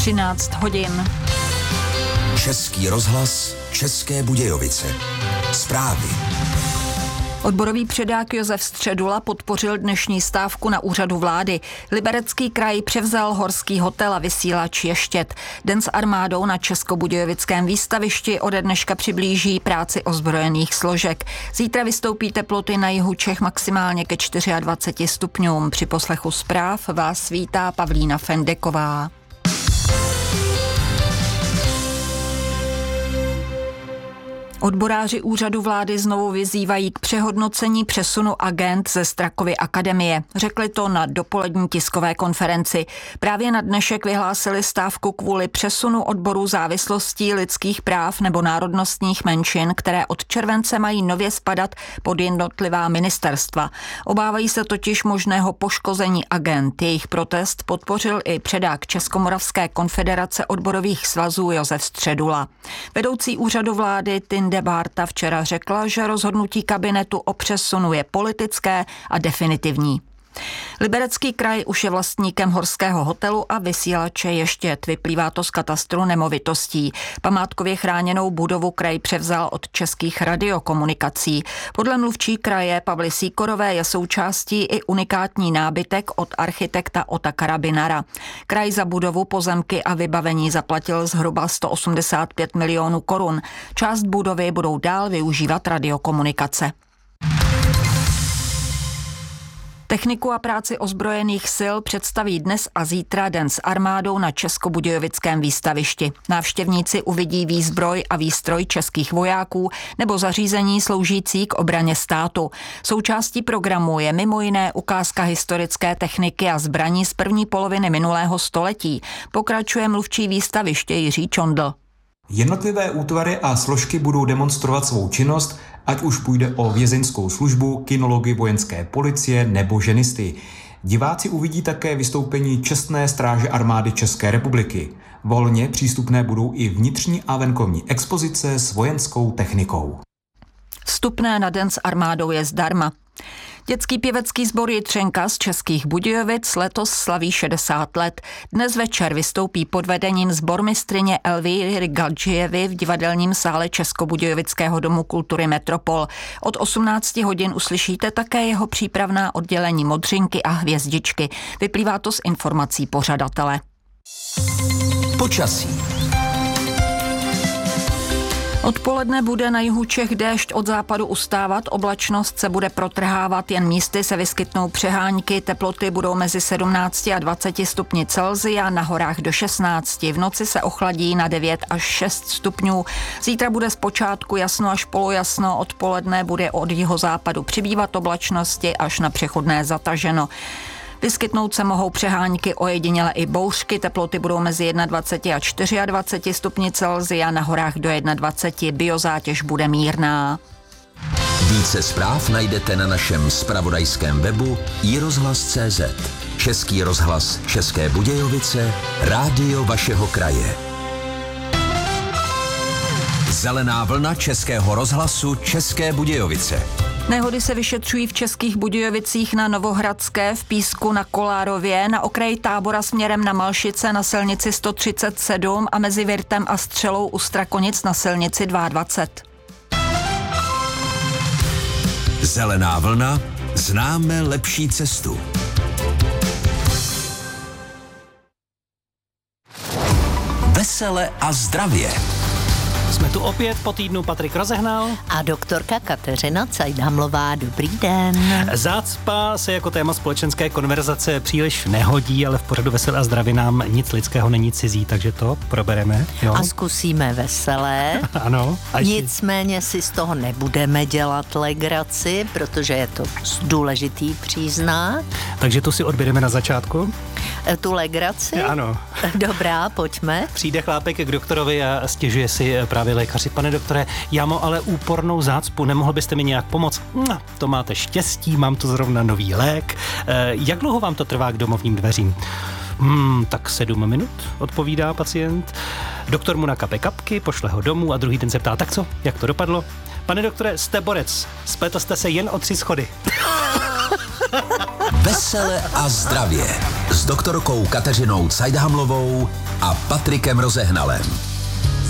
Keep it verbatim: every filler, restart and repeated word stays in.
třináct hodin. Český rozhlas, České Budějovice. Zprávy. Odborový předák Josef Středula podpořil dnešní stávku na úřadu vlády. Liberecký kraj převzal Horský hotel a vysílač Ještěd. Den s armádou na Českobudějovickém výstavišti ode dneška přiblíží práci ozbrojených složek. Zítra vystoupí teploty na jihu Čech maximálně ke dvaceti čtyřem stupňům. Při poslechu zpráv vás vítá Pavlína Fendeková. Odboráři úřadu vlády znovu vyzývají k přehodnocení přesunu agent ze Strakovy akademie. Řekli to na dopolední tiskové konferenci. Právě na dnešek vyhlásili stávku kvůli přesunu odborů závislostí, lidských práv nebo národnostních menšin, které od července mají nově spadat pod jednotlivá ministerstva. Obávají se totiž možného poškození agent. Jejich protest podpořil i předák Českomoravské konfederace odborových svazů Josef Středula. Vedoucí úřadu vlády Tinde Bárta včera řekla, že rozhodnutí kabinetu o přesunu je politické a definitivní. Liberecký kraj už je vlastníkem Horského hotelu a vysílače Ještěd. Vyplývá to z katastru nemovitostí. Památkově chráněnou budovu kraj převzal od Českých radiokomunikací. Podle mluvčí kraje Pavly Sýkorové je součástí i unikátní nábytek od architekta Otakara Binara. Kraj za budovu, pozemky a vybavení zaplatil zhruba sto osmdesát pět milionů korun. Část budovy budou dál využívat radiokomunikace. Techniku a práci ozbrojených sil představí dnes a zítra Den s armádou na Českobudějovickém výstavišti. Návštěvníci uvidí výzbroj a výstroj českých vojáků nebo zařízení sloužící k obraně státu. Součástí programu je mimo jiné ukázka historické techniky a zbraní z první poloviny minulého století. Pokračuje mluvčí výstaviště Jiří Čondl. Jednotlivé útvary a složky budou demonstrovat svou činnost, ať už půjde o vězeňskou službu, kinology vojenské policie nebo ženisty. Diváci uvidí také vystoupení čestné stráže armády České republiky. Volně přístupné budou i vnitřní a venkovní expozice s vojenskou technikou. Vstupné na Den s armádou je zdarma. Dětský pěvecký sbor Jitřenka z Českých Budějovic letos slaví šedesát let. Dnes večer vystoupí pod vedením sbormistryně Elvíry Galdžievy v divadelním sále Českobudějovického domu kultury Metropol. Od osmnácti hodin uslyšíte také jeho přípravná oddělení Modřinky a Hvězdičky. Vyplývá to z informací pořadatele. Počasí. Odpoledne bude na jihu Čech déšť od západu ustávat, oblačnost se bude protrhávat, jen místy se vyskytnou přehánky, teploty budou mezi sedmnácti a dvaceti stupni Celsia, na horách do šestnácti, v noci se ochladí na devět až šest stupňů. Zítra bude zpočátku jasno až polojasno, odpoledne bude od jihozápadu přibývat oblačnosti až na přechodné zataženo. Vyskytnout se mohou přehánky, ojediněle i bouřky, teploty budou mezi dvaceti jedním a dvaceti čtyřmi stupni Celsia, na horách do dvaceti jedna, biozátěž bude mírná. Více zpráv najdete na našem zpravodajském webu i rozhlas tečka cé zet. Český rozhlas České Budějovice, rádio vašeho kraje. Zelená vlna Českého rozhlasu České Budějovice. Nehody se vyšetřují v Českých Budějovicích na Novohradské, v Písku na Kolárově, na okraji Tábora směrem na Malšice na silnici sto třicet sedm a mezi Virtem a Střelou u Strakonic na silnici dvacet dva. Zelená vlna, známe lepší cestu. Vesele a zdravě. Jsme tu opět po týdnu, Patrik Rozehnal a doktorka Kateřina Cajdhamlová. Dobrý den. Zácpa se jako téma společenské konverzace příliš nehodí, ale v pořadu Veselé a zdraví nám nic lidského není cizí, takže to probereme. Jo? A zkusíme veselé. Ano. Nicméně si z toho nebudeme dělat legraci, protože je to důležitý příznak. Takže to si odběreme na začátku? Tu legraci? Ano. Dobrá, pojďme. Přijde chlápek k doktorovi a stěžuje si právě lékaři. Pane doktore, já mám ale úpornou zácpu, nemohl byste mi nějak pomoct? To máte štěstí, mám tu zrovna nový lék. Jak dlouho vám to trvá k domovním dveřím? Hmm, tak sedm minut, odpovídá pacient. Doktor mu nakape kapky, pošle ho domů a druhý den se ptá, tak co, jak to dopadlo? Pane doktore, jste borec, spletl jste se jen o tři schody. Vesele a zdravě s s doktorkou Kateřinou Cajdhamlovou a Patrikem Rozehnalem.